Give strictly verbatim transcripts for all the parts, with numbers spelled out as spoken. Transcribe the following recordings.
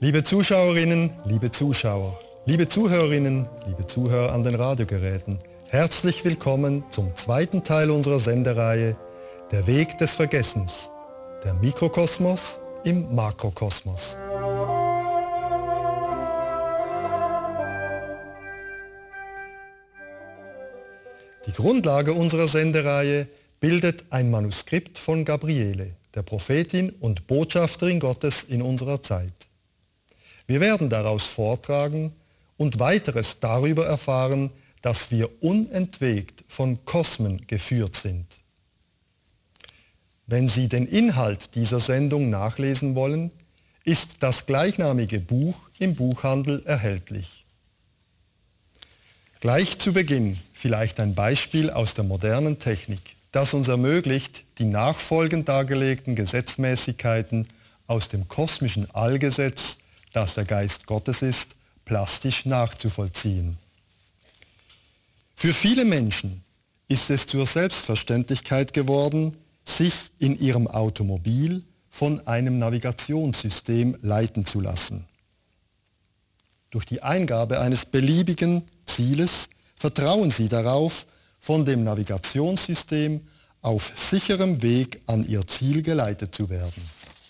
Liebe Zuschauerinnen, liebe Zuschauer, liebe Zuhörerinnen, liebe Zuhörer an den Radiogeräten, herzlich willkommen zum zweiten Teil unserer Sendereihe Der Weg des Vergessens, der Mikrokosmos im Makrokosmos. Die Grundlage unserer Sendereihe bildet ein Manuskript von Gabriele, der Prophetin und Botschafterin Gottes in unserer Zeit. Wir werden daraus vortragen und weiteres darüber erfahren, dass wir unentwegt von Kosmen geführt sind. Wenn Sie den Inhalt dieser Sendung nachlesen wollen, ist das gleichnamige Buch im Buchhandel erhältlich. Gleich zu Beginn vielleicht ein Beispiel aus der modernen Technik, das uns ermöglicht, die nachfolgend dargelegten Gesetzmäßigkeiten aus dem kosmischen Allgesetz, das der Geist Gottes ist, plastisch nachzuvollziehen. Für viele Menschen ist es zur Selbstverständlichkeit geworden, sich in ihrem Automobil von einem Navigationssystem leiten zu lassen. Durch die Eingabe eines beliebigen Zieles vertrauen sie darauf, von dem Navigationssystem auf sicherem Weg an ihr Ziel geleitet zu werden.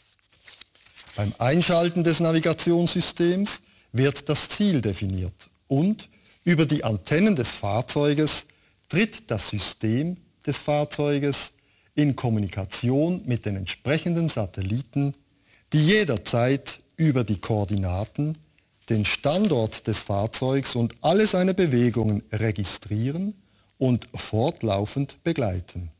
Beim Einschalten des Navigationssystems wird das Ziel definiert und über die Antennen des Fahrzeuges tritt das System des Fahrzeuges in Kommunikation mit den entsprechenden Satelliten, die jederzeit über die Koordinaten, den Standort des Fahrzeugs und alle seine Bewegungen registrieren und fortlaufend begleiten.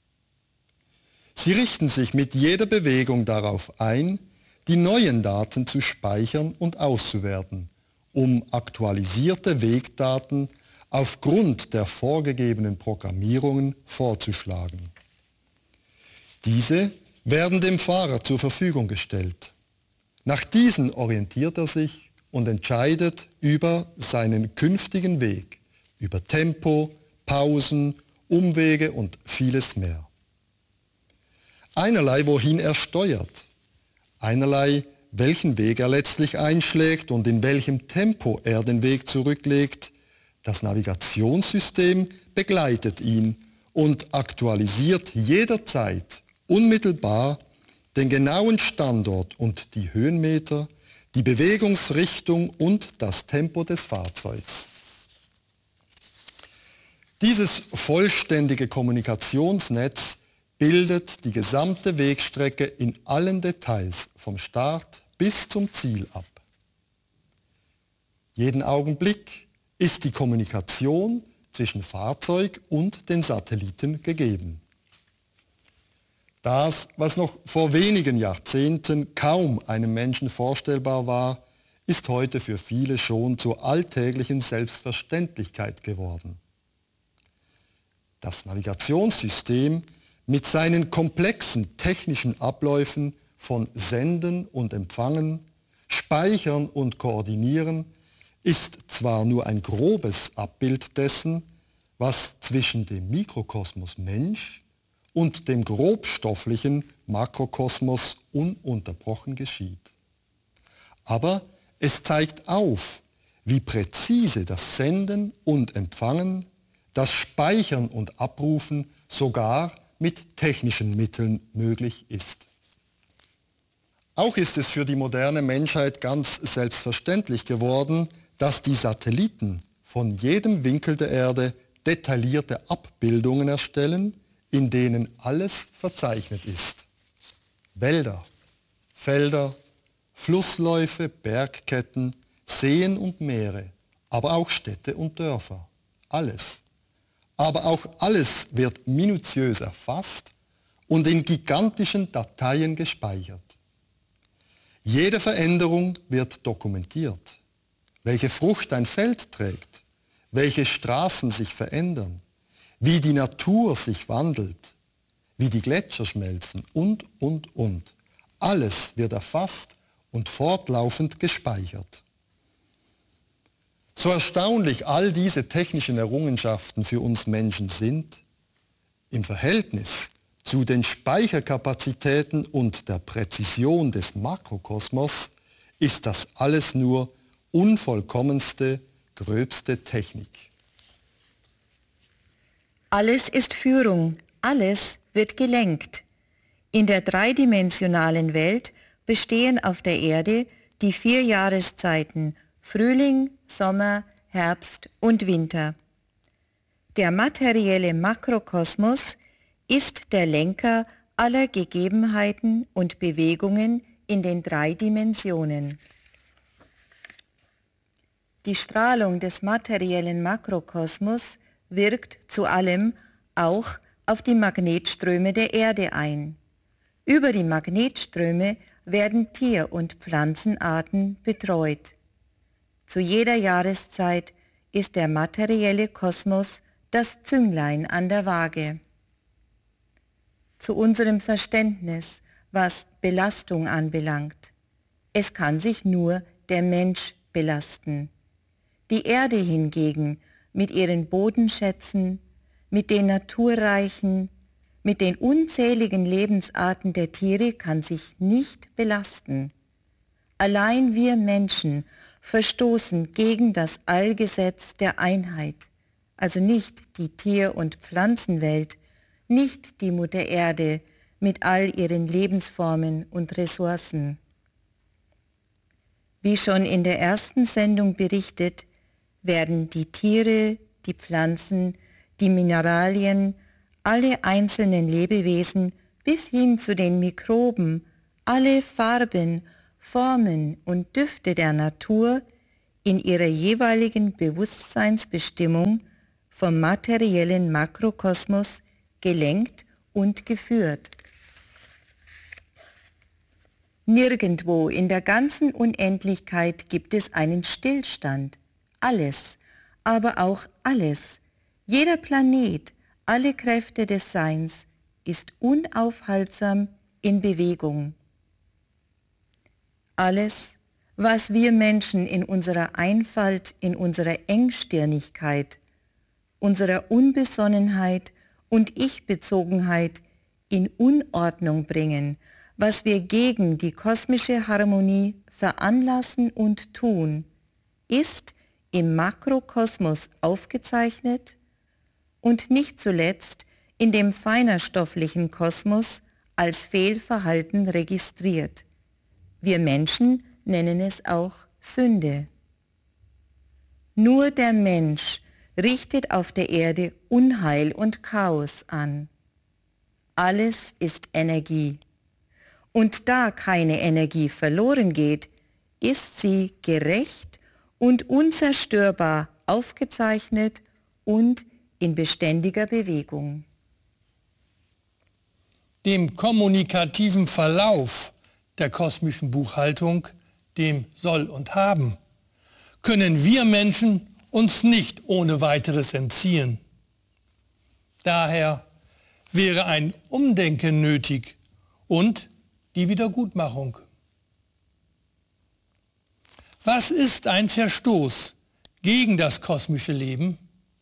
Sie richten sich mit jeder Bewegung darauf ein, die neuen Daten zu speichern und auszuwerten, um aktualisierte Wegdaten aufgrund der vorgegebenen Programmierungen vorzuschlagen. Diese werden dem Fahrer zur Verfügung gestellt. Nach diesen orientiert er sich und entscheidet über seinen künftigen Weg, über Tempo, Pausen, Umwege und vieles mehr. Einerlei, wohin er steuert, einerlei, welchen Weg er letztlich einschlägt und in welchem Tempo er den Weg zurücklegt, das Navigationssystem begleitet ihn und aktualisiert jederzeit unmittelbar den genauen Standort und die Höhenmeter, die Bewegungsrichtung und das Tempo des Fahrzeugs. Dieses vollständige Kommunikationsnetz bildet die gesamte Wegstrecke in allen Details vom Start bis zum Ziel ab. Jeden Augenblick ist die Kommunikation zwischen Fahrzeug und den Satelliten gegeben. Das, was noch vor wenigen Jahrzehnten kaum einem Menschen vorstellbar war, ist heute für viele schon zur alltäglichen Selbstverständlichkeit geworden. Das Navigationssystem mit seinen komplexen technischen Abläufen von Senden und Empfangen, Speichern und Koordinieren ist zwar nur ein grobes Abbild dessen, was zwischen dem Mikrokosmos Mensch und dem grobstofflichen Makrokosmos ununterbrochen geschieht. Aber es zeigt auf, wie präzise das Senden und Empfangen, das Speichern und Abrufen sogar mit technischen Mitteln möglich ist. Auch ist es für die moderne Menschheit ganz selbstverständlich geworden, dass die Satelliten von jedem Winkel der Erde detaillierte Abbildungen erstellen, in denen alles verzeichnet ist. Wälder, Felder, Flussläufe, Bergketten, Seen und Meere, aber auch Städte und Dörfer. Alles. Aber auch alles wird minutiös erfasst und in gigantischen Dateien gespeichert. Jede Veränderung wird dokumentiert. Welche Frucht ein Feld trägt, welche Straßen sich verändern, wie die Natur sich wandelt, wie die Gletscher schmelzen und, und, und. Alles wird erfasst und fortlaufend gespeichert. So erstaunlich all diese technischen Errungenschaften für uns Menschen sind, im Verhältnis zu den Speicherkapazitäten und der Präzision des Makrokosmos ist das alles nur unvollkommenste, gröbste Technik. Alles ist Führung, alles wird gelenkt. In der dreidimensionalen Welt bestehen auf der Erde die vier Jahreszeiten Frühling, Sommer, Herbst und Winter. Der materielle Makrokosmos ist der Lenker aller Gegebenheiten und Bewegungen in den drei Dimensionen. Die Strahlung des materiellen Makrokosmos wirkt zu allem auch auf die Magnetströme der Erde ein. Über die Magnetströme werden Tier- und Pflanzenarten betreut. Zu jeder Jahreszeit ist der materielle Kosmos das Zünglein an der Waage. Zu unserem Verständnis, was Belastung anbelangt. Es kann sich nur der Mensch belasten. Die Erde hingegen mit ihren Bodenschätzen, mit den naturreichen, mit den unzähligen Lebensarten der Tiere kann sich nicht belasten. Allein wir Menschen verstoßen gegen das Allgesetz der Einheit, also nicht die Tier- und Pflanzenwelt, nicht die Mutter Erde mit all ihren Lebensformen und Ressourcen. Wie schon in der ersten Sendung berichtet, werden die Tiere, die Pflanzen, die Mineralien, alle einzelnen Lebewesen bis hin zu den Mikroben, alle Farben, Formen und Düfte der Natur in ihrer jeweiligen Bewusstseinsbestimmung vom materiellen Makrokosmos gelenkt und geführt. Nirgendwo in der ganzen Unendlichkeit gibt es einen Stillstand. Alles, aber auch alles, jeder Planet, alle Kräfte des Seins ist unaufhaltsam in Bewegung. Alles, was wir Menschen in unserer Einfalt, in unserer Engstirnigkeit, unserer Unbesonnenheit und Ich-Bezogenheit in Unordnung bringen, was wir gegen die kosmische Harmonie veranlassen und tun, ist im Makrokosmos aufgezeichnet und nicht zuletzt in dem feinerstofflichen Kosmos als Fehlverhalten registriert. Wir Menschen nennen es auch Sünde. Nur der Mensch richtet auf der Erde Unheil und Chaos an. Alles ist Energie. Und da keine Energie verloren geht, ist sie gerecht und unzerstörbar aufgezeichnet und in beständiger Bewegung. Dem kommunikativen Verlauf der kosmischen Buchhaltung, dem Soll und Haben, können wir Menschen uns nicht ohne weiteres entziehen. Daher wäre ein Umdenken nötig und die Wiedergutmachung. Was ist ein Verstoß gegen das kosmische Leben?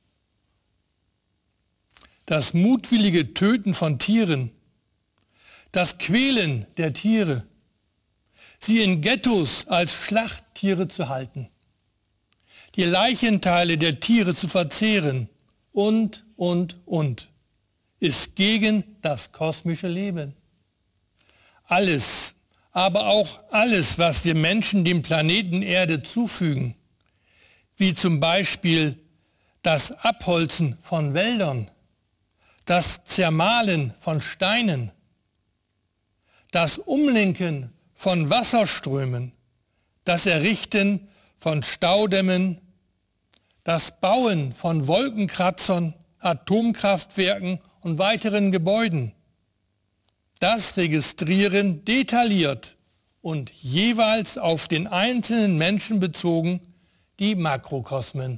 Das mutwillige Töten von Tieren, das Quälen der Tiere, sie in Ghettos als Schlachttiere zu halten, die Leichenteile der Tiere zu verzehren und, und, und, ist gegen das kosmische Leben. Alles, aber auch alles, was wir Menschen dem Planeten Erde zufügen, wie zum Beispiel das Abholzen von Wäldern, das Zermahlen von Steinen, das Umlenken von Wasserströmen, das Errichten von Staudämmen, das Bauen von Wolkenkratzern, Atomkraftwerken und weiteren Gebäuden, das Registrieren detailliert und jeweils auf den einzelnen Menschen bezogen die Makrokosmen.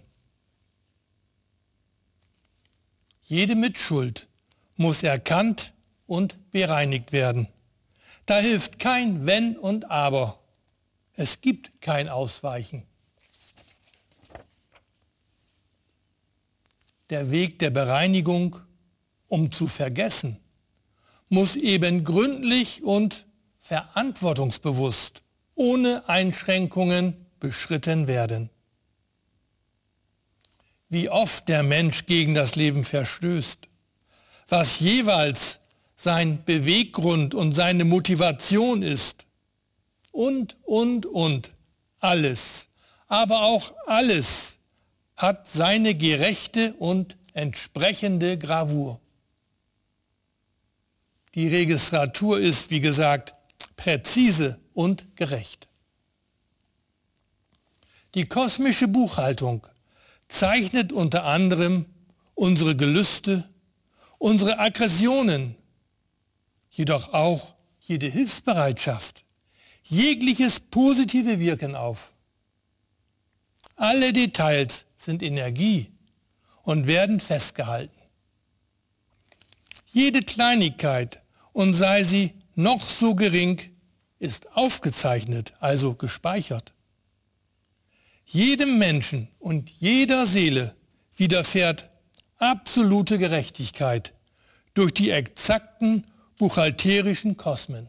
Jede Mitschuld muss erkannt und bereinigt werden. Da hilft kein Wenn und Aber. Es gibt kein Ausweichen. Der Weg der Bereinigung, um zu vergessen, muss eben gründlich und verantwortungsbewusst ohne Einschränkungen beschritten werden. Wie oft der Mensch gegen das Leben verstößt, was jeweils sein Beweggrund und seine Motivation ist. Und, und, und. Alles, aber auch alles hat seine gerechte und entsprechende Gravur. Die Registratur ist, wie gesagt, präzise und gerecht. Die kosmische Buchhaltung zeichnet unter anderem unsere Gelüste, unsere Aggressionen, jedoch auch jede Hilfsbereitschaft, jegliches positive Wirken auf. Alle Details sind Energie und werden festgehalten. Jede Kleinigkeit, und sei sie noch so gering, ist aufgezeichnet, also gespeichert. Jedem Menschen und jeder Seele widerfährt absolute Gerechtigkeit durch die exakten buchhalterischen Kosmen.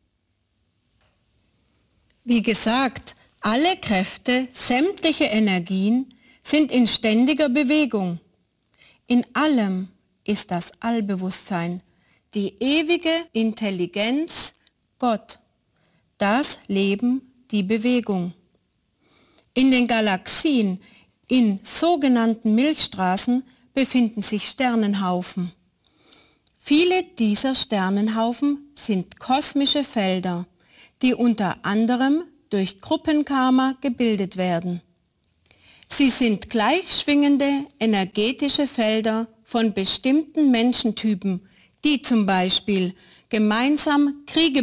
Wie gesagt, alle Kräfte, sämtliche Energien sind in ständiger Bewegung. In allem ist das Allbewusstsein, die ewige Intelligenz, Gott, das Leben, die Bewegung. In den Galaxien, in sogenannten Milchstraßen, befinden sich Sternenhaufen. Viele dieser Sternenhaufen sind kosmische Felder, die unter anderem durch Gruppenkarma gebildet werden. Sie sind gleichschwingende energetische Felder von bestimmten Menschentypen, die zum Beispiel gemeinsam Kriege